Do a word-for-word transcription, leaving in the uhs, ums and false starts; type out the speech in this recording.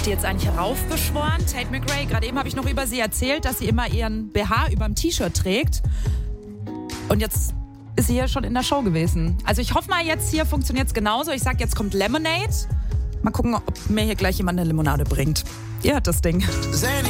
ich die jetzt eigentlich heraufbeschworen? Tate McRae, gerade eben habe ich noch über sie erzählt, dass sie immer ihren B H überm T-Shirt trägt. Und jetzt ist sie hier schon in der Show gewesen. Also ich hoffe mal, jetzt hier funktioniert es genauso. Ich sag, jetzt kommt Lemonade. Mal gucken, ob mir hier gleich jemand eine Limonade bringt. Ihr hört das Ding. Zany